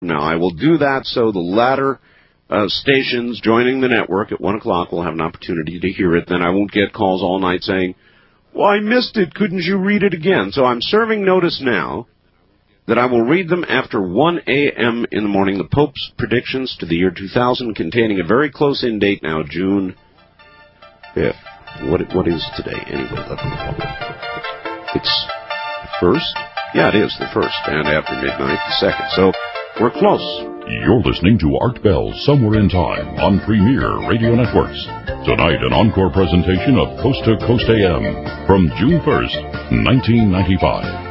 Now, I will do that so the latter stations joining the network at 1 o'clock will have an opportunity to hear it. Then I won't get calls all night saying, well, I missed it. Couldn't you read it again? So I'm serving notice now that I will read them after 1 a.m. in the morning. The Pope's predictions to the year 2000, containing a very close-in date now, June 5th. What is today? Anyway, let me look. It's the 1st? Yeah, it is the 1st, and after midnight, the 2nd. So we're close. You're listening to Art Bell Somewhere in Time on Premier Radio Networks. Tonight, an encore presentation of Coast to Coast AM from June 1st, 1995.